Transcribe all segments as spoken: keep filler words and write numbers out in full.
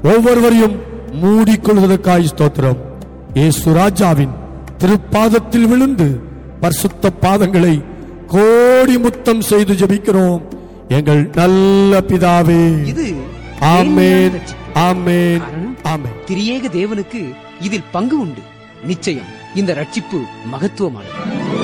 ஒவ்வொருவரையும் மூடிக்கொள்வதற்காய் ஸ்தோத்திரம். இயேசு ராஜாவின் திருப்பாதத்தில் விழுந்து பரிசுத்த பாதங்களை கோடி முத்தம் செய்து ஜெபிக்கிறோம் எங்கள் நல்ல பிதாவே. இது ஆமென், ஆமென், ஆமென். திரியேக தேவனுக்கு இதில் பங்கு உண்டு. நிச்சயம் இந்த ரட்சிப்பு மகத்துவமானது.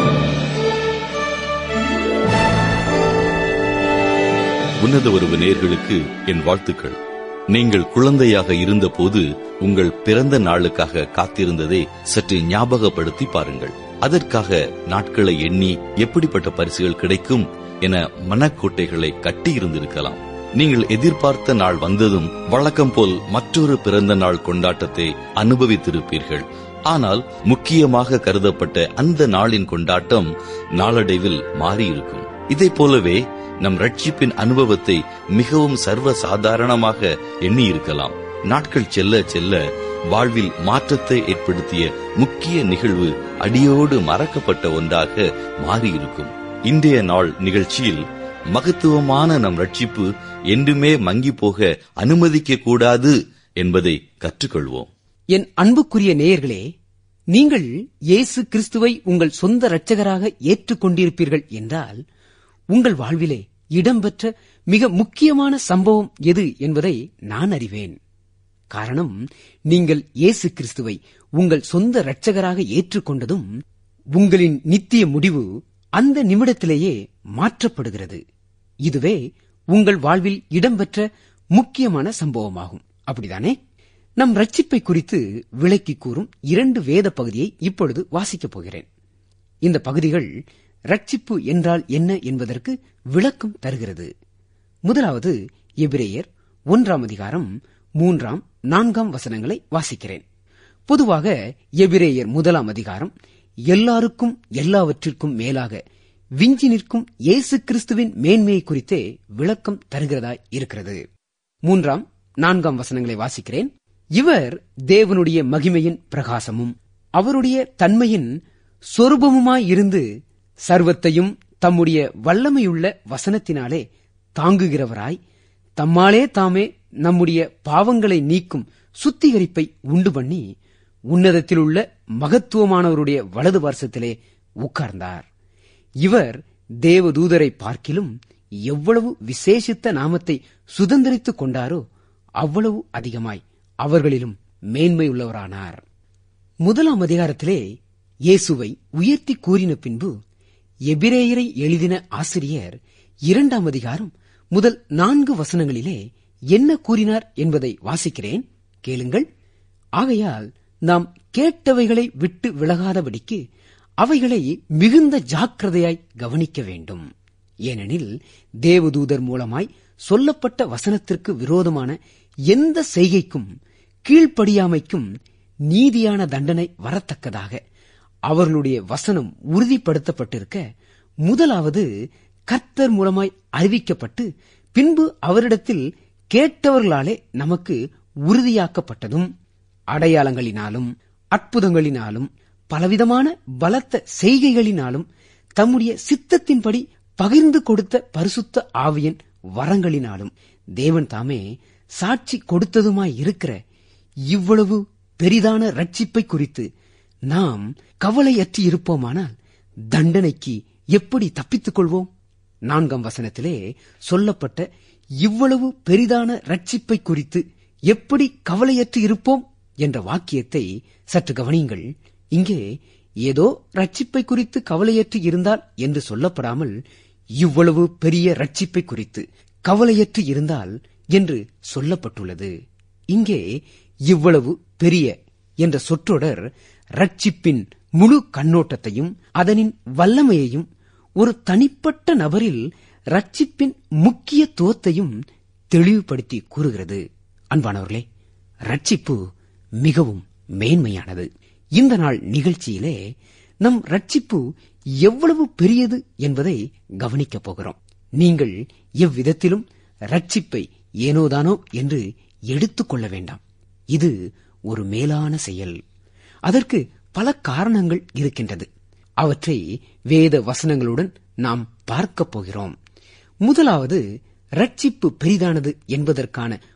உன்னத உறவு நேயர்களுக்கு என் வாழ்த்துக்கள். நீங்கள் குழந்தையாக இருந்த போது உங்கள் பிறந்த நாளுக்காக காத்திருந்ததை சற்று ஞாபகப்படுத்தி பாருங்கள். அதற்காக நாட்களை எண்ணி எப்படிப்பட்ட பரிசுகள் கிடைக்கும் என மனக்கோட்டைகளை கட்டி இருந்திருக்கலாம். நீங்கள் எதிர்பார்த்த நாள் வந்ததும் வழக்கம் போல் மற்றொரு பிறந்த நாள் கொண்டாட்டத்தை அனுபவித்திருப்பீர்கள். ஆனால் முக்கியமாக கருதப்பட்ட அந்த நாளின் கொண்டாட்டம் நாளடைவில் மாறியிருக்கும். இதை போலவே நம் ரட்சிப்பின் அனுபவத்தை மிகவும் சர்வ சாதாரணமாக எண்ணி இருக்கலாம். நாட்கள் செல்ல செல்ல வாழ்வில் மாற்றத்தை ஏற்படுத்திய முக்கிய நிகழ்வு அடியோடு மறக்கப்பட்ட ஒன்றாக மாறியிருக்கும். இன்றைய நாள் நிகழ்ச்சியில் மகத்துவமான நம் ரட்சிப்பு என்றுமே மங்கி போக அனுமதிக்க கூடாது என்பதை கற்றுக்கொள்வோம். என் அன்புக்குரிய நேயர்களே, நீங்கள் இயேசு கிறிஸ்துவை உங்கள் சொந்த இரட்சகராக ஏற்றுக்கொண்டிருப்பீர்கள் என்றால் உங்கள் வாழ்விலே இடம்பெற்ற மிக முக்கியமான சம்பவம் எது என்பதை நான் அறிவேன். காரணம், நீங்கள் இயேசு கிறிஸ்துவை உங்கள் சொந்த இரட்சகராக ஏற்றுக்கொண்டதும் உங்களின் நித்திய முடிவு அந்த நிமிடத்திலேயே மாற்றப்படுகிறது. இதுவே உங்கள் வாழ்வில் இடம்பெற்ற முக்கியமான சம்பவமாகும். அப்படிதானே? நம் ரட்சிப்பை குறித்து விளக்கி கூறும் இரண்டு வேத பகுதியை இப்பொழுது வாசிக்கப் போகிறேன். இந்த பகுதிகள் ரட்சிப்பு என்றால் என்ன என்பதற்கு விளக்கம் தருகிறது. முதலாவது எபிரேயர் ஒன்றாம் அதிகாரம் மூன்றாம் நான்காம் வசனங்களை வாசிக்கிறேன். பொதுவாக எபிரேயர் முதலாம் அதிகாரம் எல்லாருக்கும் எல்லாவற்றிற்கும் மேலாக விஞ்சி நிற்கும் இயேசு கிறிஸ்துவின் மேன்மையை குறித்தே விளக்கம் தருகிறதாய் இருக்கிறது. மூன்றாம் நான்காம் வசனங்களை வாசிக்கிறேன். இவர் தேவனுடைய மகிமையின் பிரகாசமும் அவருடைய தன்மையின் சொரூபமுமாயிருந்து சர்வத்தையும் தம்முடைய வல்லமையுள்ள வசனத்தினாலே தாங்குகிறவராய் தம்மாலே தாமே நம்முடைய பாவங்களை நீக்கும் சுத்திகரிப்பை உண்டு பண்ணி உன்னதத்தில் உள்ள மகத்துவமானவருடைய வலது பார்சத்திலே உட்கார்ந்தார். இவர் தேவதூதரை பார்க்கிலும் எவ்வளவு விசேஷித்த நாமத்தை சுதந்திரித்துக் கொண்டாரோ அவ்வளவு அதிகமாய் அவர்களிலும் மேன்மையுள்ளவரானார். முதலாம் அதிகாரத்திலே இயேசுவை உயர்த்தி கூறின பின்பு எபிரேயரை எழுதின ஆசிரியர் இரண்டாம் அதிகாரம் முதல் நான்கு வசனங்களிலே என்ன கூறினார் என்பதை வாசிக்கிறேன், கேளுங்கள். ஆகையால் நாம் கேட்டவைகளை விட்டு விலகாதபடிக்கு அவைகளை மிகுந்த ஜாக்கிரதையாய் கவனிக்க வேண்டும். ஏனெனில் தேவதூதர் மூலமாய் சொல்லப்பட்ட வசனத்திற்கு விரோதமான எந்த செய்கைக்கும் கீழ்ப்படியாமைக்கும் நீதியான தண்டனை வரத்தக்கதாக அவர்களுடைய வசனம் உறுதிப்படுத்தப்பட்டிருக்க, முதலாவது கர்த்தர் மூலமாய் அறிவிக்கப்பட்டு பின்பு அவரிடத்தில் கேட்டவர்களாலே நமக்கு உறுதியாக்கப்பட்டதும் அடையாளங்களினாலும் அற்புதங்களினாலும் பலவிதமான பலத்த செய்கைகளினாலும் தம்முடைய சித்தத்தின்படி பகிர்ந்து கொடுத்த பரிசுத்த ஆவியின் வரங்களினாலும் தேவன் தாமே சாட்சி கொடுத்ததுமாயிருக்கிற இவ்வளவு பெரிதான ரட்சிப்பை குறித்து நாம் கவலையற்றி இருப்போமானால் தண்டனைக்கு எப்படி தப்பித்துக் கொள்வோம்? நான்காம் வசனத்திலே சொல்லப்பட்ட இவ்வளவு பெரிதான ரட்சிப்பை குறித்து எப்படி கவலையற்றி இருப்போம் என்ற வாக்கியத்தை சற்று கவனியுங்கள். இங்கே ஏதோ ரட்சிப்பை குறித்து கவலையற்றி இருந்தால் என்று சொல்லப்படாமல் இவ்வளவு பெரிய ரட்சிப்பை குறித்து கவலையற்றி இருந்தால் என்று சொல்லப்பட்டுள்ளது. இங்கே இவ்வளவு பெரிய என்ற சொற்றொடர் ரட்சிப்பின் முழு கண்ணோட்டத்தையும் அதனின் வல்லமையையும் ஒரு தனிப்பட்ட நபரில் ரட்சிப்பின் முக்கியத்துவத்தையும் தெளிவுபடுத்தி கூறுகிறது. அன்பானவர்களே, ரட்சிப்பு மிகவும் மேன்மையானது. இந்த நாள் நிகழ்ச்சியிலே நம் ரட்சிப்பு எவ்வளவு பெரியது என்பதை கவனிக்கப் போகிறோம். நீங்கள் எவ்விதத்திலும் ரட்சிப்பை ஏனோதானோ என்று எடுத்துக் கொள்ள வேண்டாம். இது ஒரு மேலான செயல். அதற்கு பல காரணங்கள் இருக்கின்றது. அவற்றை வேத வசனங்களுடன் நாம் பார்க்கப் போகிறோம். முதலாவது, ரட்சிப்பு பெரிதானது என்பதற்கான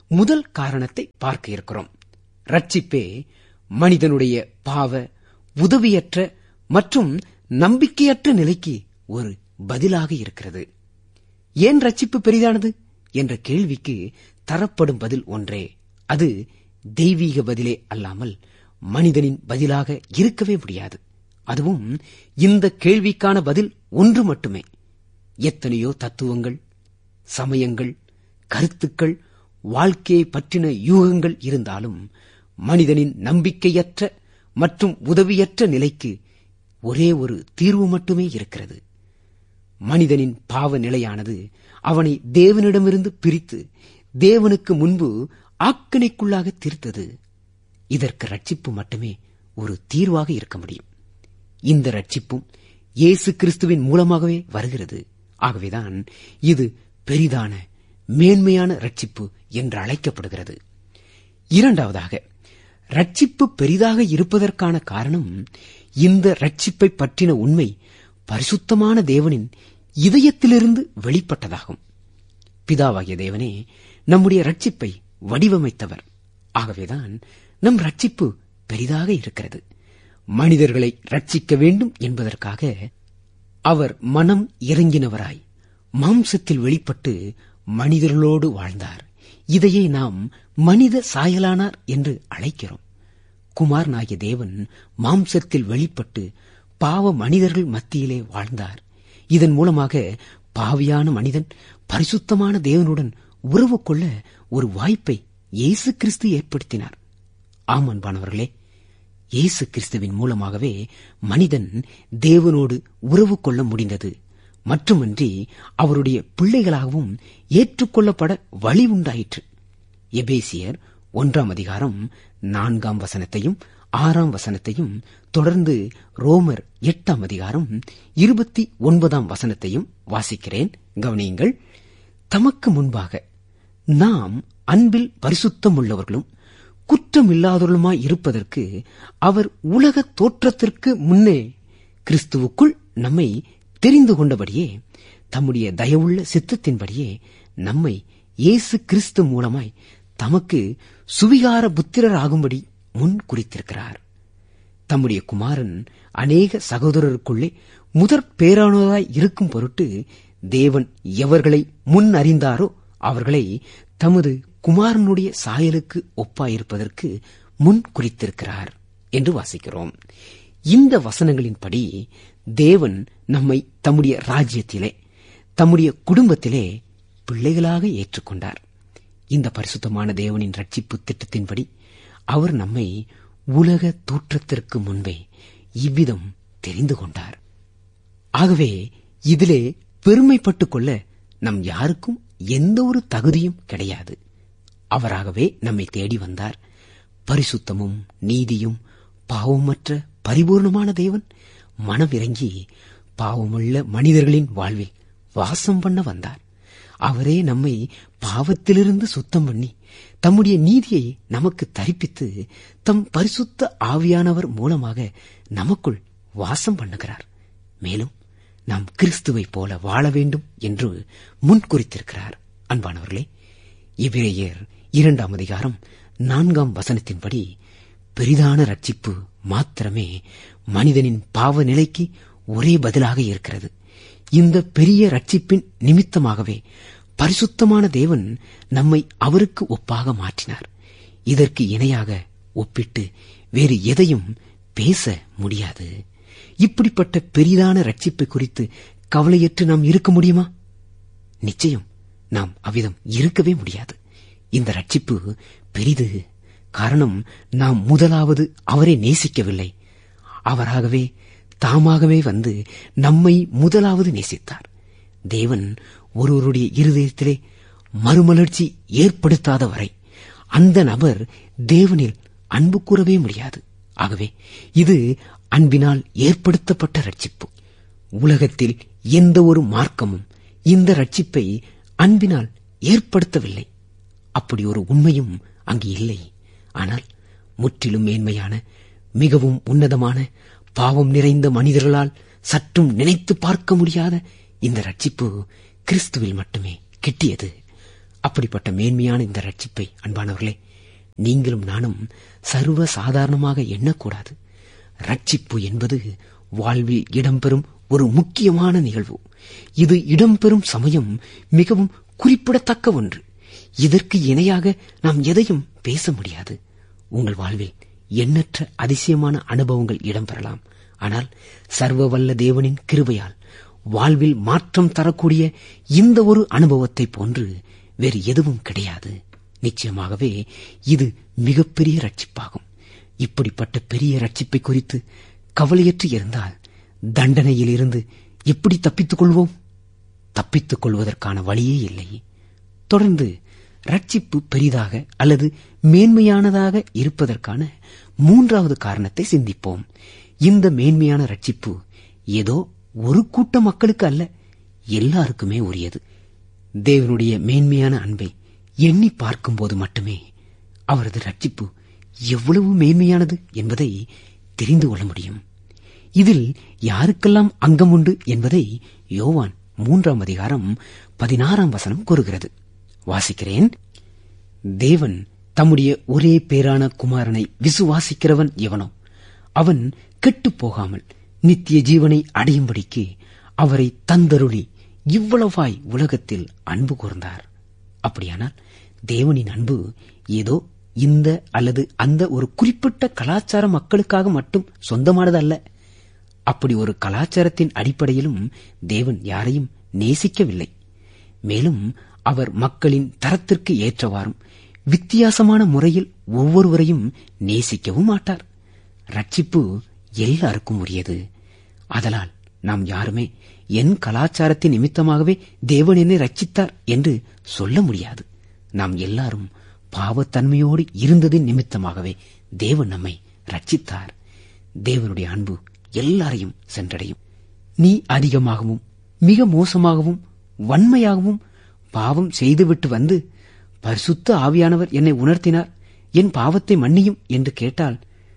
முதல் காரணத்தை பார்க்க இருக்கிறோம். ரட்சிப்பே மனிதனுடைய பாவ, உதவியற்ற மற்றும் நம்பிக்கையற்ற நிலைக்கு ஒரு பதிலாக இருக்கிறது. ஏன் ரட்சிப்பு பெரிதானது என்ற கேள்விக்கு தரப்படும் பதில் ஒன்றே. அது தெய்வீக பதிலே அல்லாமல் மனிதனின் பதிலாக இருக்கவே முடியாது. அதுவும் இந்த கேள்விக்கான பதில் ஒன்று மட்டுமே. எத்தனையோ தத்துவங்கள், சமயங்கள், கருத்துக்கள், வாழ்க்கையை பற்றின யூகங்கள் இருந்தாலும் மனிதனின் நம்பிக்கையற்ற மற்றும் உதவியற்ற நிலைக்கு ஒரே ஒரு தீர்வு மட்டுமே இருக்கிறது. மனிதனின் பாவ நிலையானது அவனை தேவனிடமிருந்து பிரித்து தேவனுக்கு முன்பு ஆக்கினைக்குள்ளாக தீர்த்தது. இதற்கு ரட்சிப்பு மட்டுமே ஒரு தீர்வாக இருக்க முடியும். இந்த ரட்சிப்பும் இயேசு கிறிஸ்துவின் மூலமாகவே வருகிறது. ஆகவேதான் இது பெரிதான மேன்மையான ரட்சிப்பு என்று அழைக்கப்படுகிறது. இரண்டாவதாக, ரட்சிப்பு பெரிதாக இருப்பதற்கான காரணம் இந்த ரட்சிப்பை பற்றின உண்மை பரிசுத்தமான தேவனின் இதயத்திலிருந்து வெளிப்பட்டதாகும். பிதாவாகிய தேவனே நம்முடைய ரட்சிப்பை வடிவமைத்தவர். ஆகவேதான் நம் ரட்சிப்பு பெரிதாக இருக்கிறது. மனிதர்களை ரட்சிக்க வேண்டும் என்பதற்காக அவர் மனம் இறங்கினவராய் மாம்சத்தில் வெளிப்பட்டு மனிதர்களோடு வாழ்ந்தார். இதையே நாம் மனித சாயலானார் என்று அழைக்கிறோம். குமாரனாகிய தேவன் மாம்சத்தில் வெளிப்பட்டு பாவ மனிதர்கள் மத்தியிலே வாழ்ந்தார். இதன் மூலமாக பாவியான மனிதன் பரிசுத்தமான தேவனுடன் உறவு கொள்ள ஒரு வாய்ப்பை இயேசு கிறிஸ்து ஏற்படுத்தினார். ஆம் அன்பானவர்களே, இயேசு கிறிஸ்துவின் மூலமாகவே மனிதன் தேவனோடு உறவு கொள்ள முடிந்தது. மட்டுமன்றி அவருடைய பிள்ளைகளாகவும் ஏற்றுக்கொள்ளப்பட வழி உண்டாயிற்று. எபேசியர் ஒன்றாம் அதிகாரம் நான்காம் வசனத்தையும் ஆறாம் வசனத்தையும் தொடர்ந்து ரோமர் எட்டாம் அதிகாரம் இருபத்தி ஒன்பதாம் வசனத்தையும் வாசிக்கிறேன். கவனியுங்கள். தமக்கு முன்பாக நாம் அன்பில் பரிசுத்தம் உள்ளவர்களும் குற்றமில்லாதவர்களுமாய் இருப்பதற்கு அவர் உலக தோற்றத்திற்கு முன்னே கிறிஸ்துவுக்குள் நம்மை தெரிந்து கொண்டபடியே தம்முடைய தயவுள்ள சித்தத்தின்படியே நம்மை இயேசு கிறிஸ்து மூலமாய் தமக்கு சுவிகார புத்திரராகும்படி முன் குறித்திருக்கிறார். தம்முடைய குமாரன் அநேக சகோதரருக்குள்ளே முதற் பேரானதாய் இருக்கும் பொருட்டு தேவன் எவர்களை முன் அறிந்தாரோ அவர்களை தமது குமாரனுடைய சாயலுக்கு ஒப்பாயிருப்பதற்கு முன் குறித்திருக்கிறார் என்று வாசிக்கிறோம். இந்த வசனங்களின்படி தேவன் நம்மை தம்முடைய ராஜ்யத்திலே, தம்முடைய குடும்பத்திலே பிள்ளைகளாக ஏற்றுக்கொண்டார். இந்த பரிசுத்தமான தேவனின் ரட்சிப்பு திட்டத்தின்படி அவர் நம்மை உலக தோற்றத்திற்கு முன்பே இவ்விதம் தெரிந்து கொண்டார். ஆகவே இதிலே பெருமைப்பட்டுக் கொள்ள நம் யாருக்கும் எந்த ஒரு தகுதியும் கிடையாது. அவராகவே நம்மை தேடி வந்தார். பரிசுத்தமும் நீதியும் பாவமற்ற பரிபூர்ணமான தேவன் மனம் இறங்கி பாவமுள்ள மனிதர்களின் வாழ்வில் வாசம் பண்ண வந்தார். அவரே நம்மை பாவத்திலிருந்து சுத்தம் பண்ணி தம்முடைய நீதியை நமக்கு தரிப்பித்து தம் பரிசுத்த ஆவியானவர் மூலமாக நமக்குள் வாசம் பண்ணுகிறார். மேலும் நாம் கிறிஸ்துவை போல வாழ வேண்டும் என்று முன்குறித்திருக்கிறார். அன்பானவர்களே, எபிரேயர் இரண்டாம் அதிகாரம் நான்காம் வசனத்தின்படி பெரிதான ரட்சிப்பு மாத்திரமே மனிதனின் பாவ நிலைக்கு ஒரே பதிலாக இருக்கிறது. இந்த பெரிய ரட்சிப்பின் நிமித்தமாகவே பரிசுத்தமான தேவன் நம்மை அவருக்கு ஒப்பாக மாற்றினார். இதற்கு இணையாக ஒப்பிட்டு வேறு எதையும் பேச முடியாது. இப்படிப்பட்ட பெரிதான ரட்சிப்பை குறித்து கவலையற்று நாம் இருக்க முடியுமா? நிச்சயம் நாம் அவ்விதம் இருக்கவே முடியாது. இந்த ரட்சிப்பு பெரிது. காரணம், நாம் முதலாவது அவரை நேசிக்கவில்லை. அவராகவே தாமாகவே வந்து நம்மை முதலாவது நேசித்தார். தேவன் ஒருவருடைய இருதயத்திலே மறுமலர்ச்சி ஏற்படுத்தாத வரை அந்த நபர் தேவனில் அன்பு கூறவே முடியாது. ஆகவே இது அன்பினால் ஏற்படுத்தப்பட்ட ரட்சிப்பு. உலகத்தில் எந்த ஒரு மார்க்கமும் இந்த ரட்சிப்பை அன்பினால் ஏற்படுத்தவில்லை. அப்படி ஒரு உண்மையும் அங்கு இல்லை. ஆனால் முற்றிலும் மேன்மையான, மிகவும் உன்னதமான, பாவம் நிறைந்த மனிதர்களால் சற்றும் நினைத்து பார்க்க முடியாத இந்த ரட்சிப்பு கிறிஸ்துவில் மட்டுமே கிட்டியது. அப்படிப்பட்ட மேன்மையான இந்த ரட்சிப்பை அன்பானவர்களே, நீங்களும் நானும் சர்வ சாதாரணமாக எண்ணக்கூடாது. ரட்சிப்பு என்பது வாழ்வில் இடம்பெறும் ஒரு முக்கியமான நிகழ்வு. இது இடம்பெறும் சமயம் மிகவும் குறிப்பிடத்தக்க ஒன்று. இதற்கு இணையாக நாம் எதையும் பேச முடியாது. உங்கள் வாழ்வில் எண்ணற்ற அதிசயமான அனுபவங்கள் இடம்பெறலாம். ஆனால் சர்வ வல்ல தேவனின் கிருபையால் வாழ்வில் மாற்றம் தரக்கூடிய இந்த ஒரு அனுபவத்தை போன்று வேறு எதுவும் கிடையாது. நிச்சயமாகவே இது மிகப்பெரிய ரட்சிப்பாகும். இப்படிப்பட்ட பெரிய ரட்சிப்பை குறித்து கவலையற்று இருந்தால் தண்டனையில் இருந்து எப்படி தப்பித்துக் கொள்வோம்? தப்பித்துக் கொள்வதற்கான வழியே இல்லை. தொடர்ந்து ரட்சிப்பு பெரிதாக அல்லது மேன்மையானதாக இருப்பதற்கான மூன்றாவது காரணத்தை சிந்திப்போம். இந்த மேன்மையான ரட்சிப்பு ஏதோ ஒரு கூட்ட மக்களுக்கு அல்ல, எல்லாருக்குமே உரியது. தேவனுடைய மேன்மையான அன்பை எண்ணி பார்க்கும்போது மட்டுமே அவரது ரட்சிப்பு எவ்வளவு மேன்மையானது என்பதை தெரிந்து கொள்ள முடியும். இதில் யாருக்கெல்லாம் அங்கம் உண்டு என்பதை யோவான் மூன்றாம் அதிகாரம் பதினாறாம் வசனம் கூறுகிறது. வாசிக்கிறேன். தேவன் தம்முடைய ஒரே பேரான குமாரனை விசுவாசிக்கிறவன் எவனோ அவன் கெட்டுப் போகாமல் நித்திய ஜீவனை அடையும்படிக்கு அவரை தந்தருளி இவ்வளவாய் உலகத்தில் அன்பு கூர்ந்தார். அப்படியானால் தேவனின் அன்பு ஏதோ இந்த அல்லது அந்த ஒரு குறிப்பிட்ட கலாச்சார மக்களுக்காக மட்டும் சொந்தமானது அல்ல. அப்படி ஒரு கலாச்சாரத்தின் அடிப்படையிலும் தேவன் யாரையும் நேசிக்கவில்லை. மேலும் அவர் மக்களின் தரத்திற்கு ஏற்றவாறும் வித்தியாசமான முறையில் ஒவ்வொருவரையும் நேசிக்கவும் மாட்டார். ரட்சிப்பு எல்லாருக்கும் உரியது. அதனால் நாம் யாருமே என் கலாச்சாரத்தின் நிமித்தமாகவே தேவன் என்னை ரட்சித்தார் என்று சொல்ல முடியாது. நாம் எல்லாரும் பாவத்தன்மையோடு இருந்ததின் நிமித்தமாகவே தேவன் நம்மை ரட்சித்தார். தேவனுடைய அன்பு எல்லாரையும் சென்றடையும். நீ அதிகமாகவும் மிக மோசமாகவும் வன்மையாகவும் பாவம் செய்துவிட்டு வந்து பரிசுத்த ஆவியானவர் என்னை உணர்த்தினார், என் பாவத்தை மன்னியும் என்று கேட்டால்,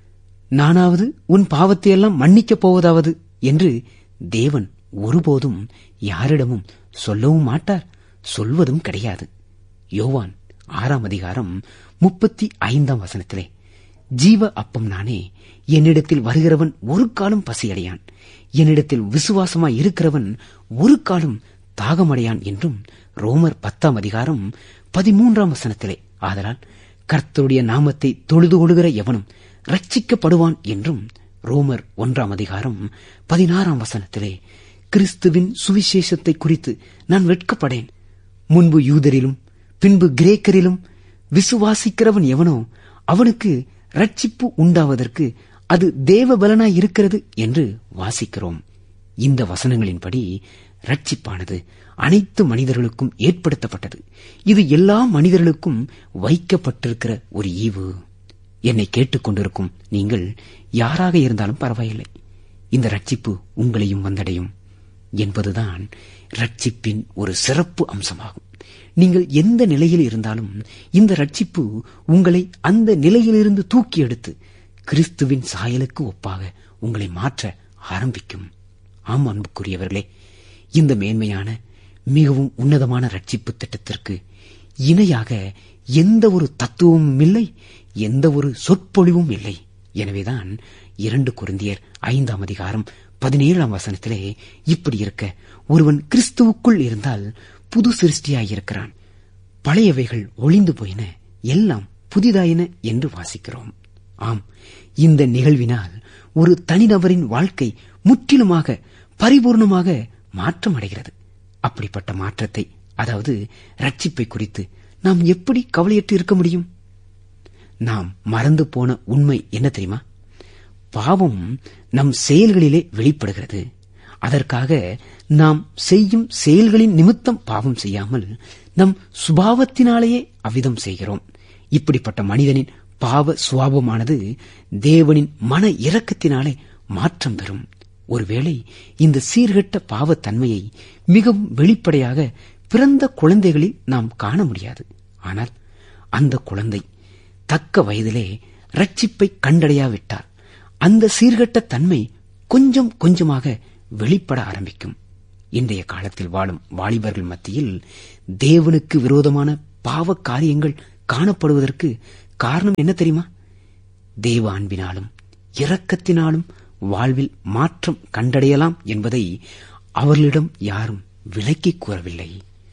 நானாவது உன் பாவத்தையெல்லாம் மன்னிக்கப் போவதாவது என்று தேவன் ஒருபோதும் யாரிடமும் சொல்லவும் மாட்டார், சொல்வதும் கிடையாது. யோவான் ஆறாம் அதிகாரம் முப்பத்தி ஐந்தாம் வசனத்திலே, ஜீவ அப்பம் நானே, என்னிடத்தில் வருகிறவன் ஒரு காலம் பசியடையான், என்னிடத்தில் விசுவாசமாய் இருக்கிறவன் ஒரு காலம் தாகமடையான் என்றும் ரோமர் பத்தாம் அதிகாரம் பதிமூன்றாம் வசனத்திலே, ஆதலால் கர்த்தருடைய நாமத்தை தொழுது கொள்கிற எவனும் ரட்சிக்கப்படுவான் என்றும் ரோமர் ஒன்றாம் அதிகாரம் பதினாறாம் வசனத்திலே, கிறிஸ்துவின் சுவிசேஷத்தை குறித்து நான் வெட்கப்படேன், முன்பு யூதரிலும் பின்பு கிரேக்கரிலும் விசுவாசிக்கிறவன் எவனோ அவனுக்கு ரட்சிப்பு உண்டாவதற்கு அது தேவ பலனாய் இருக்கிறது என்று வாசிக்கிறோம். இந்த வசனங்களின்படி ரட்சிப்பானது அனைத்து மனிதர்களுக்கும் ஏற்படுத்தப்பட்டது. இது எல்லா மனிதர்களுக்கும் வைக்கப்பட்டிருக்கிற ஒரு ஈவு. என்னை கேட்டுக்கொண்டிருக்கும் நீங்கள் யாராக இருந்தாலும் பரவாயில்லை, இந்த ரட்சிப்பு உங்களையும் வந்தடையும் என்பதுதான் ரட்சிப்பின் ஒரு சிறப்பு அம்சமாகும். நீங்கள் எந்த நிலையில் இருந்தாலும் இந்த ரட்சிப்பு உங்களை அந்த நிலையிலிருந்து தூக்கி எடுத்து கிறிஸ்துவின் சாயலுக்கு ஒப்பாக உங்களை மாற்ற ஆரம்பிக்கும். ஆம் அன்புக்குரியவர்களே, இந்த மேன்மையான மிகவும் உன்னதமான ரட்சிப்பு திட்டத்திற்கு இணையாக எந்த ஒரு தத்துவமும் இல்லை, எந்த ஒரு சொற்பொழிவும் இல்லை. எனவேதான் இரண்டு கொரிந்தியர் ஐந்தாம் அதிகாரம் பதினேழாம் வசனத்திலே இப்படி இருக்க, ஒருவன் கிறிஸ்துவுக்குள் இருந்தால் புது சிருஷ்டியாயிருக்கிறான், பழையவைகள் ஒளிந்து போயின, எல்லாம் புதிதாயின என்று வாசிக்கிறோம். ஆம், இந்த நிகழ்வினால் ஒரு தனிநபரின் வாழ்க்கை முற்றிலுமாக பரிபூர்ணமாக மாற்றம் அடைகிறது. அப்படிப்பட்ட மாற்றத்தை, அதாவது ரட்சிப்பை குறித்து நாம் எப்படி கவலையற்று இருக்க முடியும்? நாம் மறந்து போன உண்மை என்ன தெரியுமா? பாவம் நம் செயல்களிலே வெளிப்படுகிறது. அதற்காக நாம் செய்யும் செயல்களின் நிமித்தம் பாவம் செய்யாமல் நம் சுபாவத்தினாலேயே அவ்விதம் செய்கிறோம். இப்படிப்பட்ட மனிதனின் பாவ சுபாவமானது தேவனின் மன இரக்கத்தினாலே மாற்றம் பெறும். ஒருவேளை இந்த சீர்கெட்ட பாவத்தன்மையை மிகவும் வெளிப்படையாக பிறந்த குழந்தைகளில் நாம் காண முடியாது. ஆனால் அந்த குழந்தை தக்க வயதிலே ரட்சிப்பை கண்டடையாவிட்டால் அந்த சீர்கெட்ட தன்மை கொஞ்சம் கொஞ்சமாக வெளிப்பட ஆரம்பிக்கும். இன்றைய காலத்தில் வாழும் வாலிபர்கள் மத்தியில் தேவனுக்கு விரோதமான பாவ காரியங்கள் காணப்படுவதற்கு காரணம் என்ன தெரியுமா? தேவ அன்பினாலும் இரக்கத்தினாலும் வாழ்வில் மாற்றம் கண்டடையலாம் என்பதை அவர்களிடம் யாரும் விலக்கி கூறவில்லை.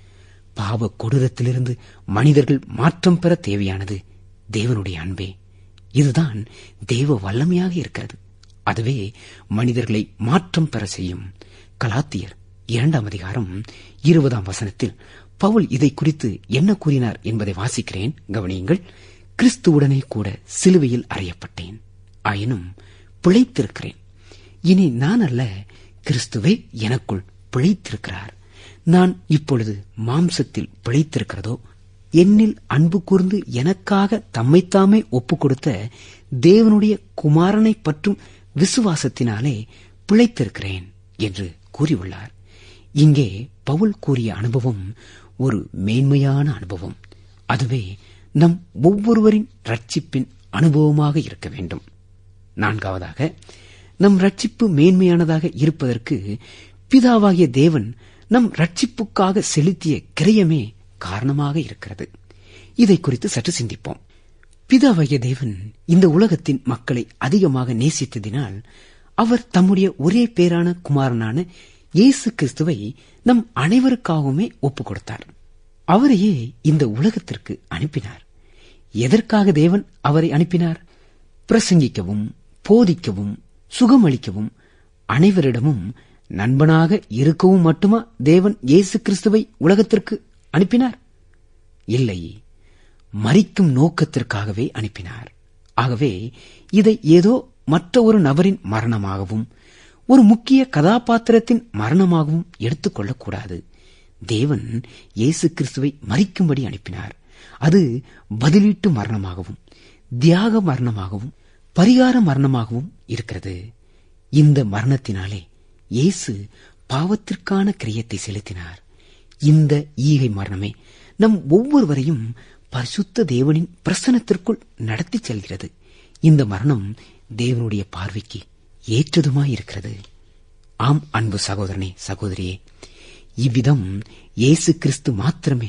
பாவ கொடூரத்திலிருந்து மனிதர்கள் மாற்றம் பெற தேவையானது தேவனுடைய அன்பே. இதுதான் தேவ வல்லமையாக இருக்கிறது. அதுவே மனிதர்களை மாற்றம் பெற செய்யும். கலாத்தியர் இரண்டாம் அதிகாரம் இருபதாம் வசனத்தில் பவுல் இதை குறித்து என்ன கூறினார் என்பதை வாசிக்கிறேன், கவனியுங்கள். கிறிஸ்துவுடனே கூட சிலுவையில் அறையப்பட்டேன், ஆயினும் பிழைத்திருக்கிறேன். இனி நான் அல்ல, கிறிஸ்துவே எனக்குள் பிழைத்திருக்கிறார். நான் இப்பொழுது மாம்சத்தில் பிழைத்திருக்கிறதோ, என்னில் அன்பு கூர்ந்து எனக்காக தம்மைத்தாமே ஒப்புக் கொடுத்த தேவனுடைய குமாரனை பற்றும் விசுவாசத்தினாலே பிழைத்திருக்கிறேன் என்று கூறியுள்ளார். இங்கே பவுல் கூறிய அனுபவம் ஒரு மேன்மையான அனுபவம். அதுவே நம் ஒவ்வொருவரின் ரட்சிப்பின் அனுபவமாக இருக்க வேண்டும். நான்காவதாக, நம் ரட்சிப்பு மேன்மையானதாக இருப்பதற்கு பிதாவாகிய தேவன் நம் ரட்சிப்புக்காக செலுத்திய கிரயமே காரணமாக இருக்கிறது. இதை குறித்து சற்று சிந்திப்போம். பிதாவாகிய தேவன் இந்த உலகத்தின் மக்களை அதிகமாக நேசித்ததினால் அவர் தம்முடைய ஒரே பேரான குமாரனான இயேசு கிறிஸ்துவை நம் அனைவருக்காகவுமே ஒப்புக் கொடுத்தார். அவரையே இந்த உலகத்திற்கு அனுப்பினார். எதற்காக தேவன் அவரை அனுப்பினார்? பிரசங்கிக்கவும், போதிக்கவும், சுகமளிக்கவும், அனைவரிடமும் நண்பனாக இருக்கவும் மட்டுமா தேவன் இயேசு கிறிஸ்துவை உலகத்திற்கு அனுப்பினார்? இல்லை, மரிக்கும் நோக்கத்திற்காகவே அனுப்பினார். ஆகவே இதை ஏதோ மற்ற ஒரு நபரின் மரணமாகவும் ஒரு முக்கிய கதாபாத்திரத்தின் மரணமாகவும் எடுத்துக்கொள்ளக்கூடாது. தேவன் இயேசு கிறிஸ்துவை மரிக்கும்படி அனுப்பினார். அது பதிலீட்டு மரணமாகவும் தியாக மரணமாகவும் பரிகார மரணமாகவும் இருக்கிறது. இந்த மரணத்தினாலே இயேசு பாவத்திற்கான கிரியத்தை செலுத்தினார். இந்த ஈகை மரணமே நம் ஒவ்வொருவரையும் பரிசுத்த தேவனின் பிரசன்னத்திற்குள் நடத்தி செல்கிறது. இந்த மரணம் தேவனுடைய பார்வைக்கு ஏற்றதுமாயிருக்கிறது. ஆம் அன்பு சகோதரனே, சகோதரியே, இவ்விதம் இயேசு கிறிஸ்து மாத்திரமே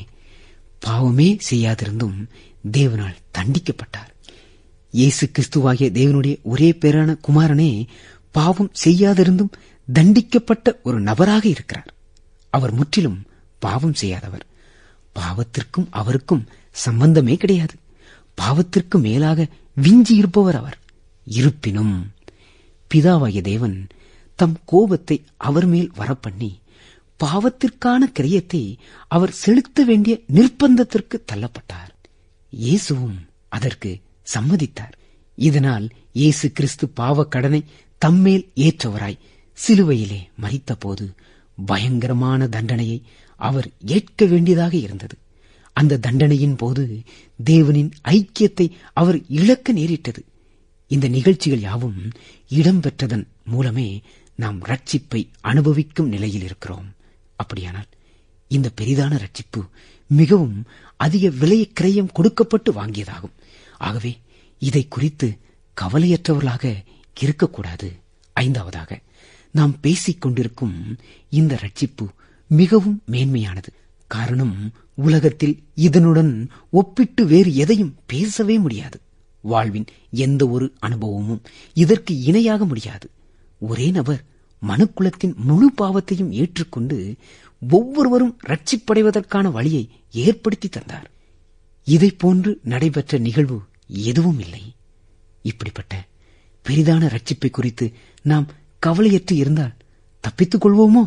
பாவமே செய்யாதிருந்தும் தேவனால் தண்டிக்கப்பட்டார். இயேசு கிறிஸ்துவாகிய தேவனுடைய ஒரே பேரான குமாரனே பாவம் செய்யாதிருந்தும் தண்டிக்கப்பட்ட ஒரு நபராக இருக்கிறார். அவர் முற்றிலும் பாவம் செய்யாதவர். பாவத்திற்கும் அவருக்கும் சம்பந்தமே கிடையாது. பாவத்திற்கு மேலாக விஞ்சி இருப்பவர் அவர். இருப்பினும் பிதாவாகிய தேவன் தம் கோபத்தை அவர் மேல் வரப்பண்ணி பாவத்திற்கான கிரியத்தை அவர் செலுத்த வேண்டிய நிர்பந்தத்திற்கு தள்ளப்பட்டார். இயேசுவும் அதற்கு சம்மதித்தார். இதனால் இயேசு கிறிஸ்து பாவ கடனை தம்மேல் ஏற்றவராய் சிலுவையிலே மரித்தபோது பயங்கரமான தண்டனையை அவர் ஏற்க வேண்டியதாக இருந்தது. அந்த தண்டனையின் போது தேவனின் ஐக்கியத்தை அவர் இழக்க நேரிட்டது. இந்த நிகழ்ச்சிகள் யாவும் இடம்பெற்றதன் மூலமே நாம் ரட்சிப்பை அனுபவிக்கும் நிலையில் இருக்கிறோம். அப்படியானால் இந்த பெரிதான ரட்சிப்பு மிகவும் அதிக விலை கிரயம் கொடுக்கப்பட்டு வாங்கியதாகும். ஆகவே இதை குறித்து கவலையற்றவர்களாக இருக்கக்கூடாது. ஐந்தாவதாக, நாம் பேசிக் கொண்டிருக்கும் இந்த ரட்சிப்பு மிகவும் மேன்மையானது. காரணம், உலகத்தில் இதனுடன் ஒப்பிட்டு வேறு எதையும் பேசவே முடியாது. வாழ்வின் எந்த ஒரு அனுபவமும் இதற்கு இணையாக முடியாது. ஒரே நபர் மனுக்குலத்தின் முழு பாவத்தையும் ஏற்றுக்கொண்டு ஒவ்வொருவரும் ரட்சிப்படைவதற்கான வழியை ஏற்படுத்தி தந்தார். இதை போன்று நடைபெற்ற நிகழ்வு எதுவும் இல்லை. இப்படிப்பட்ட பெரிதான ரட்சிப்பை குறித்து நாம் கவலையற்று இருந்தால் தப்பித்துக் கொள்வோமோ?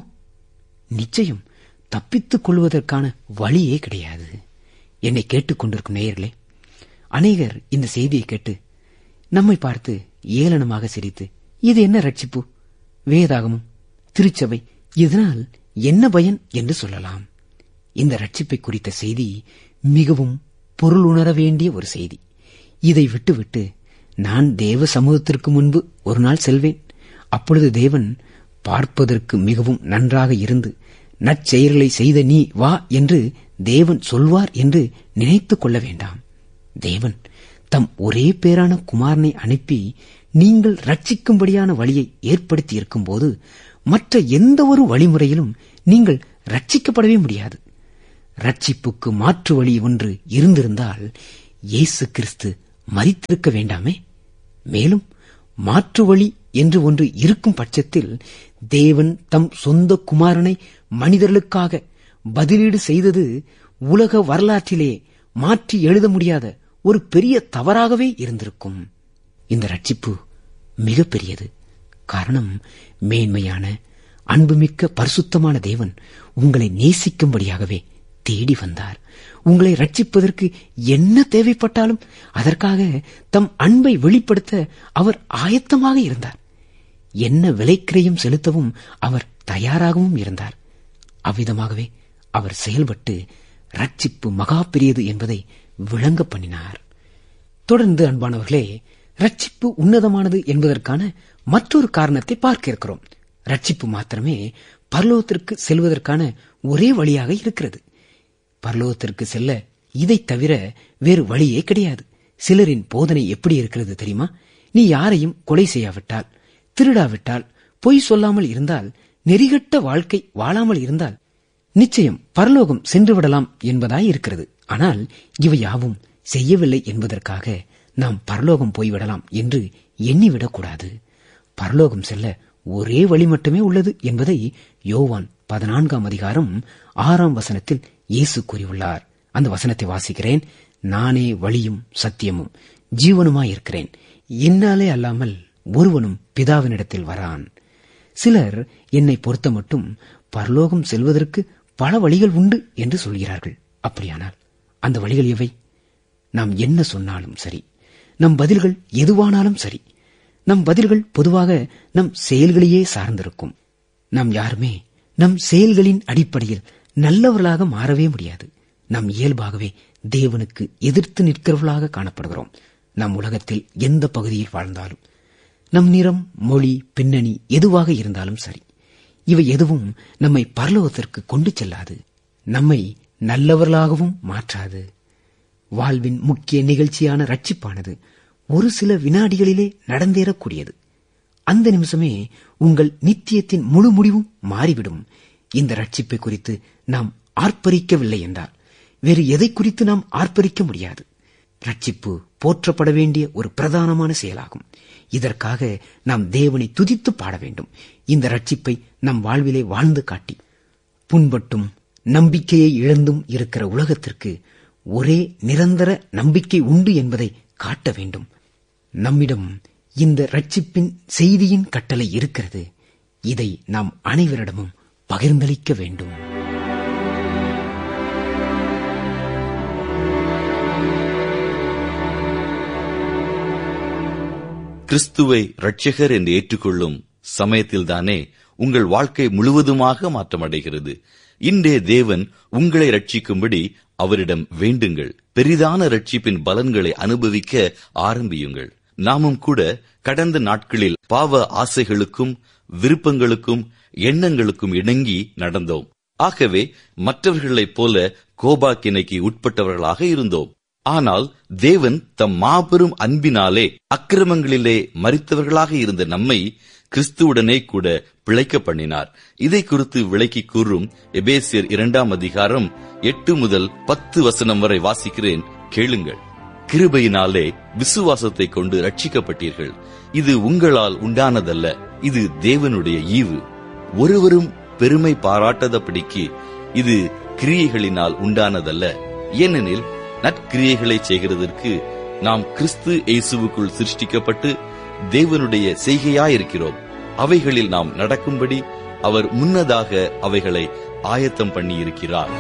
நிச்சயம் தப்பித்துக் கொள்வதற்கான வழியே கிடையாது. என்னை கேட்டுக்கொண்டிருக்கும் நேயர்களே, அநேகர் இந்த செய்தியை கேட்டு நம்மை பார்த்து ஏளனமாக சிரித்து, இது என்ன ரட்சிப்பு, வேதாகமும் திருச்சபை, இதனால் என்ன பயன் என்று சொல்லலாம். இந்த ரட்சிப்பை குறித்த செய்தி மிகவும் பொருளுணர வேண்டிய ஒரு செய்தி. இதை விட்டுவிட்டு நான் தேவ சமூகத்திற்கு முன்பு ஒரு நாள் செல்வேன், அப்பொழுது தேவன் பார்ப்பதற்கு மிகவும் நன்றாக இருந்து நற்செயல்களை செய்த நீ வா என்று தேவன் சொல்வார் என்று நினைத்துக் கொள்ள வேண்டாம். தேவன் தம் ஒரே பேரான குமாரனை அனுப்பி நீங்கள் ரட்சிக்கும்படியான வழியை ஏற்படுத்தி இருக்கும்போது மற்ற எந்த ஒரு வழிமுறையிலும் நீங்கள் ரட்சிக்கப்படவே முடியாது. ரட்சிப்புக்கு மாற்று வழி ஒன்று இருந்திருந்தால் இயேசு கிறிஸ்து மரித்திருக்க வேண்டாமே? மேலும் மாற்று வழி என்று ஒன்று இருக்கும் பட்சத்தில் தேவன் தம் சொந்த குமாரனை மனிதர்களுக்காக பதிலீடு செய்தது உலக வரலாற்றிலே மாற்றி எழுத முடியாத ஒரு பெரிய தவறாகவே இருந்திருக்கும். இந்த ரட்சிப்பு மிக பெரியது. காரணம், மேன்மையான அன்புமிக்க பரிசுத்தமான தேவன் உங்களை நேசிக்கும்படியாகவே தேடி வந்தார். உங்களை ரட்சிப்பதற்கு என்ன தேவைப்பட்டாலும் அதற்காக தம் அன்பை வெளிப்படுத்த அவர் ஆயத்தமாக இருந்தார். என்ன விலைக்கிரயம் செலுத்தவும் அவர் தயாராகவும் இருந்தார். அவ்விதமாகவே அவர் செயல்பட்டு ரட்சிப்பு மகா பெரியது என்பதை விளங்க பண்ணினார். தொடர்ந்து அன்பானவர்களே, ரட்சிப்பு உன்னதமானது என்பதற்கான மற்றொரு காரணத்தை பார்க்க இருக்கிறோம். ரட்சிப்பு மாத்திரமே பரலோகத்திற்கு செல்வதற்கான ஒரே வழியாக இருக்கிறது. பரலோகத்திற்கு செல்ல இதை தவிர வேறு வழியே கிடையாது. சிலரின் போதனை எப்படி இருக்கிறது தெரியுமா? நீ யாரையும் கொலை செய்யாவிட்டால், திருடாவிட்டால், பொய் சொல்லாமல் இருந்தால், நெறிகட்ட வாழ்க்கை வாழாமல் இருந்தால் நிச்சயம் பரலோகம் சென்று விடலாம் என்பதாய் இருக்கிறது. ஆனால் இவை யாவும் செய்யவில்லை என்பதற்காக நாம் பரலோகம் போய்விடலாம் என்று எண்ணிவிடக்கூடாது. பரலோகம் செல்ல ஒரே வழி மட்டுமே உள்ளது என்பதை யோவான் பதினான்காம் அதிகாரம் ஆறாம் வசனத்தில் இயேசு கூறியுள்ளார். அந்த வசனத்தை வாசிக்கிறேன். நானே வழியும் சத்தியமும் ஜீவனுமாயிருக்கிறேன், என்னாலே அல்லாமல் ஒருவனும் பிதாவினிடத்தில் வரான். சிலர் என்னை பொறுத்த மட்டும் பரலோகம் செல்வதற்கு பல வழிகள் உண்டு என்று சொல்கிறார்கள். அப்படியானால் அந்த வழிகள் எவை? நாம் என்ன சொன்னாலும் சரி, நம் பதில்கள் எதுவானாலும் சரி, நம் பதில்கள் பொதுவாக நம் செயல்களையே சார்ந்திருக்கும். நாம் யாருமே நம் செயல்களின் அடிப்படையில் நல்லவர்களாக மாறவே முடியாது. நம் இயல்பாகவே தேவனுக்கு எதிர்த்து நிற்கிறவர்களாக காணப்படுகிறோம். நம் உலகத்தில் எந்த பகுதியில் வாழ்ந்தாலும், நம் நிறம், மொழி, பின்னணி எதுவாக இருந்தாலும் சரி, இவை எதுவும் நம்மை பரலோகத்திற்கு கொண்டு செல்லாது. நம்மை நல்லவர்களாகவும் மாற்றாது. வாழ்வின் முக்கிய நிகழ்ச்சியான ரட்சிப்பானது ஒரு சில வினாடிகளிலே நடந்தேறக்கூடியது. அந்த நிமிஷமே உங்கள் நித்தியத்தின் முழு முடிவும் மாறிவிடும். இந்த ரட்சிப்பை குறித்து நாம் ஆர்ப்பரிக்கவில்லை என்றால் வேறு எதை குறித்து நாம் ஆர்ப்பரிக்க முடியாது. ரட்சிப்பு போற்றப்பட வேண்டிய ஒரு பிரதானமான செயலாகும். இதற்காக நாம் தேவனை துதித்து பாட வேண்டும். இந்த ரட்சிப்பை நம் வாழ்விலே வாழ்ந்து காட்டி புண்பட்டும் நம்பிக்கையை இழந்தும் இருக்கிற உலகத்திற்கு ஒரே நிரந்தர நம்பிக்கை உண்டு என்பதை காட்ட வேண்டும். நம்மிடம் இந்த ரட்சிப்பின் செய்தியின் கட்டளை இருக்கிறது. இதை நாம் அனைவரிடமும் பகிர்ந்தளிக்க வேண்டும். கிறிஸ்துவை இரட்சகர் என்று ஏற்றுக்கொள்ளும் சமயத்தில்தானே உங்கள் வாழ்க்கை முழுவதுமாக மாற்றமடைகிறது. இன்றைய தேவன் உங்களை ரட்சிக்கும்படி அவரிடம் வேண்டுங்கள். பெரிதான ரட்சிப்பின் பலன்களை அனுபவிக்க ஆரம்பியுங்கள். நாமும் கூட கடந்த நாட்களில் பாவ ஆசைகளுக்கும் விருப்பங்களுக்கும் எண்ணங்களுக்கும் இணங்கி நடந்தோம். ஆகவே மற்றவர்களைப் போல கோபாக்கினைக்கு உட்பட்டவர்களாக இருந்தோம். ஆனால் தேவன் தம் மாபெரும் அன்பினாலே அக்கிரமங்களிலே மரித்தவர்களாக இருந்த நம்மை கிறிஸ்துவுடனே கூட பிழைக்க பண்ணினார். இதை குறித்து விளக்கி கூறும் எபேசியர் இரண்டாம் அதிகாரம் எட்டு முதல் பத்து வசனம் வரை வாசிக்கிறேன், கேளுங்கள். கிருபையினாலே விசுவாசத்தை கொண்டு ரட்சிக்கப்பட்டீர்கள். இது உங்களால் உண்டானதல்ல, இது தேவனுடைய ஈவு. ஒருவரும் பெருமை பாராட்டாதபடிக்கு இது கிரியைகளினால் உண்டானதல்ல. ஏனெனில் நற்கிரியைகளை செய்கிறதற்கு நாம் கிறிஸ்து இயேசுவுக்குள் சிருஷ்டிக்கப்பட்டு தேவனுடைய செய்கையாயிருக்கிறோம். அவைகளில் நாம் நடக்கும்படி அவர் முன்னதாக அவைகளை ஆயத்தம் பண்ணியிருக்கிறார்.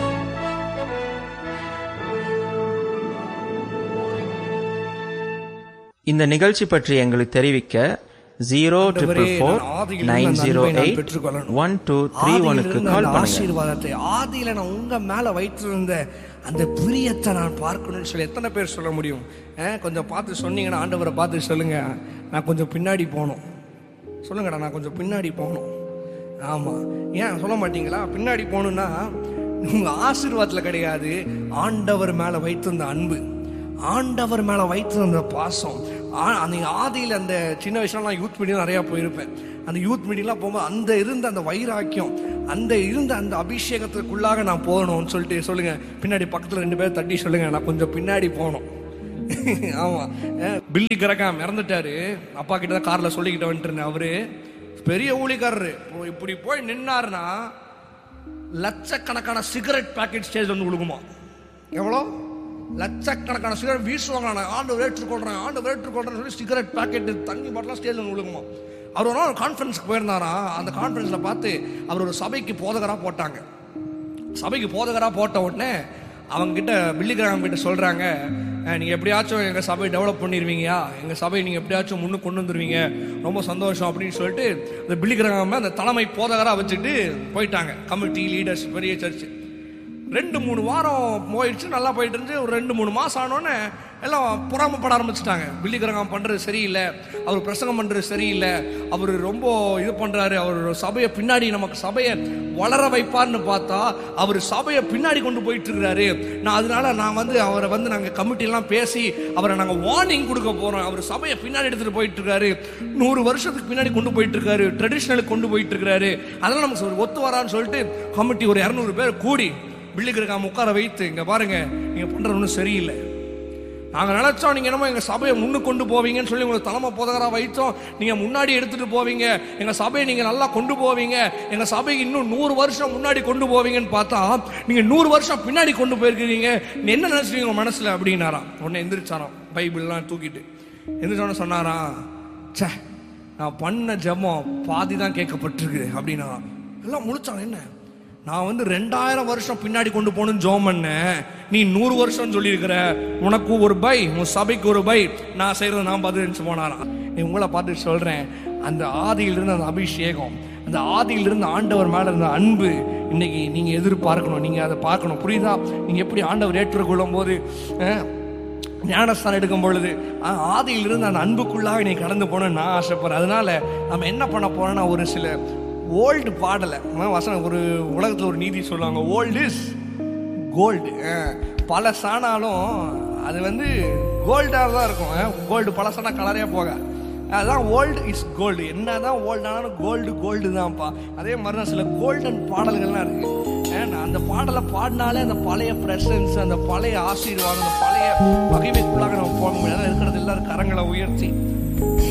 இந்த நிகழ்ச்சி பற்றி எங்களுக்கு தெரிவிக்க zero triple four nine zero eight one two three ஒனுக்கு கால் ஆசீர்வாதத்தை ஆதியில நான் உங்க மேல வைத்திருந்த அந்த பிரியத்தை நான் பார்க்கணும்னு சொல்லி எத்தனை பேர் சொல்ல முடியும்? கொஞ்சம் பார்த்து சொன்னீங்கன்னா, ஆண்டவரை பார்த்து சொல்லுங்க, நான் கொஞ்சம் பின்னாடி போகணும். சொல்லுங்கடா, நான் கொஞ்சம் பின்னாடி போகணும். ஆமா, ஏன் சொல்ல மாட்டீங்களா? பின்னாடி போகணும்னா உங்க ஆசீர்வாதத்துல கிடையாது, ஆண்டவர் மேல வைத்திருந்த அன்பு, ஆண்டவர் மேல வைத்திருந்த பாசம். அந்த ஆதியில் அந்த சின்ன வயசுலாம் யூத் மீட்டிங் நிறையா போயிருப்பேன். அந்த யூத் மீட்டிங்லாம் போகும்போது அந்த இருந்த அந்த வைராக்கியம், அந்த இருந்த அந்த அபிஷேகத்துக்குள்ளாக நான் போகணும்னு சொல்லிட்டு சொல்லுங்க. பின்னாடி பக்கத்துல ரெண்டு பேரும் தட்டி சொல்லுங்க, நான் கொஞ்சம் பின்னாடி போகணும். ஆமா, பில்லி கிரகாம் இறந்துட்டாரு. அப்பா கிட்ட தான் கார்ல சொல்லிக்கிட்டு வந்துட்டு இருந்தேன். அவரு பெரிய ஊழிக்காரரு. இப்படி போய் நின்னாருன்னா லட்சக்கணக்கான சிகரெட் பாக்கெட் ஸ்டேஜ் வந்து கொடுக்குமா. எவ்வளோ? லட்சக்கணக்கான சிகரெட் வீசுவாங்க. ஆண்டு ஏற்றுக்கொள்றேன், ஆண்டு ஏற்றுக்கொள்றேன்னு சொல்லி சிகரெட் பாக்கெட் தண்ணி பாட்டெல்லாம் ஸ்டேஜ் வந்து கொடுக்குமா. அவர் ஒரு நாள் கான்ஃபரன்ஸ்க்கு போயிருந்தாரா. அந்த கான்ஃபரன்ஸில் பார்த்து அவர் ஒரு சபைக்கு போதகராக போட்டாங்க. சபைக்கு போதகராக போட்ட உடனே அவங்க கிட்ட பில்லி கிரகாம் கிட்ட சொல்றாங்க, நீங்கள் எப்படியாச்சும் எங்கள் சபையை டெவலப் பண்ணிடுவீங்கயா, எங்கள் சபையை நீங்கள் எப்படியாச்சும் முன்னு கொண்டு வந்துடுவீங்க, ரொம்ப சந்தோஷம் அப்படின்னு சொல்லிட்டு அந்த பில்லி கிரகாம் அந்த தலைமை போதகராக வச்சுட்டு போயிட்டாங்க. கமிட்டி லீடர்ஸ், பெரிய சர்ச்சு. ரெண்டு மூணு வாரம் போயிடுச்சு, நல்லா போயிட்டு இருந்துச்சு. ஒரு ரெண்டு மூணு மாதம் ஆனோடனே எல்லாம் பொறாமப்பட ஆரம்பிச்சுட்டாங்க. பில்லி கிரகாம் பண்ணுறது சரியில்லை, அவர் பிரசங்கம் பண்ணுறது சரியில்லை, அவர் ரொம்ப இது பண்ணுறாரு, அவர் சபையை பின்னாடி நமக்கு சபையை வளர வைப்பார்னு பார்த்தா அவர் சபையை பின்னாடி கொண்டு போயிட்டு இருக்கிறாரு. நான் அதனால நான் வந்து அவரை வந்து நாங்கள் கமிட்டிலாம் பேசி அவரை நாங்கள் வார்னிங் கொடுக்க போகிறோம். அவர் சபையை பின்னாடி எடுத்துகிட்டு போயிட்டு இருக்காரு, நூறு வருஷத்துக்கு பின்னாடி கொண்டு போயிட்டு இருக்காரு, ட்ரெடிஷ்னலுக்கு கொண்டு போயிட்டு இருக்காரு, அதெல்லாம் நமக்கு ஒத்து வரான்னு சொல்லிட்டு கமிட்டி ஒரு இரநூறு பேர் கூடி பில்லி கிரகாம் உட்கார வைத்து, இங்க பாருங்க நீங்க பண்றது ஒன்றும் சரியில்லை, நாங்க நினைச்சோம் நீங்க என்னமோ எங்க சபையை முன்னு கொண்டு போவீங்கன்னு சொல்லி உங்களுக்கு தலைமை போதகரா வைத்தோம், நீங்க முன்னாடி எடுத்துட்டு போவீங்க, எங்க சபையை நீங்க நல்லா கொண்டு போவீங்க, எங்க சபைக்கு இன்னும் நூறு வருஷம் முன்னாடி கொண்டு போவீங்கன்னு பார்த்தா நீங்க நூறு வருஷம் பின்னாடி கொண்டு போயிருக்கீங்க, என்ன நினைச்சீங்க மனசுல அப்படின்னாராம். உடனே எந்திரிச்சாராம், பைபிள்லாம் தூக்கிட்டு எந்திரிச்சோன்னு சொன்னாராம், சே நான் பண்ண ஜெபம் பாதி தான் கேட்கப்பட்டிருக்கு அப்படின்னாராம். எல்லாம் முழிச்சாங்க, என்ன நான் வந்து ரெண்டாயிரம் வருஷம் பின்னாடி கொண்டு போகணும்னு ஜெபம் பண்ணேன், நீ நூறு வருஷம் சொல்லியிருக்கிற, உனக்கு ஒரு பை, உன் சபைக்கு ஒரு பை, நான் செய்யறது நான் பதில் போனாராம். உங்களை பார்த்து சொல்றேன், அந்த ஆதியிலிருந்து அந்த அபிஷேகம், அந்த ஆதியிலிருந்து ஆண்டவர் மேல இருந்த அன்பு இன்னைக்கு நீங்க எதிர்பார்க்கணும், நீங்க அதை பார்க்கணும். புரியுதா? நீங்க எப்படி ஆண்டவர் ஏற்றுக்கொள்ளும் போது ஞானஸ்தானம் எடுக்கும் பொழுது ஆதியிலிருந்து அந்த அன்புக்குள்ளாக நீ கடந்து போகணும்னு நான் ஆசைப்படுறேன். அதனால நம்ம என்ன பண்ண போறோம்னா, ஒரு சில ஓல்டு பாடலை வசனம், ஒரு உலகத்தில் ஒரு நீதி சொல்லுவாங்க, ஓல்டு இஸ் கோல்டு. பழசானாலும் அது வந்து கோல்டாக தான் இருக்கும். கோல்டு பழசானா கலரையாக போக, அதுதான் ஓல்டு இஸ் கோல்டு. என்ன தான் ஓல்டு ஆனாலும் கோல்டு கோல்டு தான்ப்பா. அதே மாதிரி தான் சில கோல்டன் பாடல்கள்லாம் இருக்கு. ஏன்னா அந்த பாடலை பாடினாலே அந்த பழைய பிரசன்ஸ், அந்த பழைய ஆசீர்வாதம், அந்த பழைய மகிமைக்குள்ளாக நம்ம போக முடியாது. இருக்கிறது எல்லாரும் கரங்களை உயர்த்தி